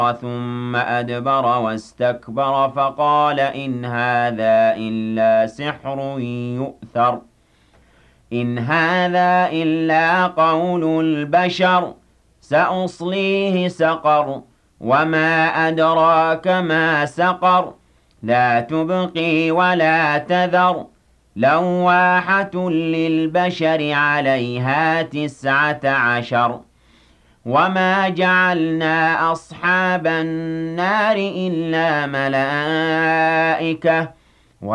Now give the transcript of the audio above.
ثم أدبر واستكبر فقال إن هذا إلا سحر يؤثر إن هذا إلا قول البشر سأصليه سقر وما أدراك ما سقر لا تبقي ولا تذر لواحة للبشر عليها 19 وما جعلنا أصحاب النار إلا ملائكة